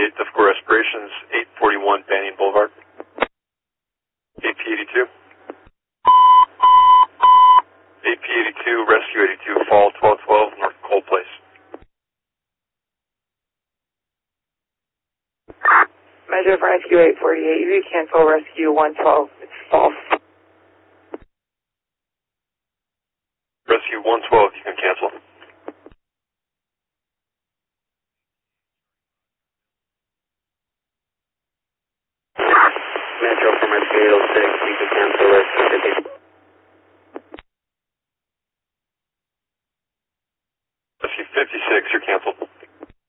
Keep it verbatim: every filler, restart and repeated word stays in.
eight, Defco Respirations, eight forty-one Banyan Boulevard. A P eighty-two. A P eighty-two, Rescue eighty-two, Fall twelve twelve, North Cole Place. Measure for Rescue eight forty-eight, you cancel Rescue one twelve, it's false. Rescue one twelve, you can cancel. Metro from Rescue eight oh six, you can cancel Rescue fifty.